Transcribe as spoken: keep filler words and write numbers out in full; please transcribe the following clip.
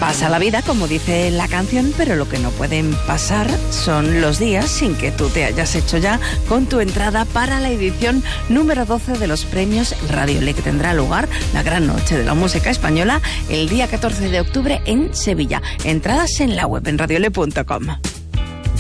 Pasa la vida, como dice la canción, pero lo que no pueden pasar son los días sin que tú te hayas hecho ya con tu entrada para la edición número doce de los premios Radio L, que tendrá lugar la gran noche de la música española el día catorce de octubre en Sevilla. Entradas en la web en radiole punto com.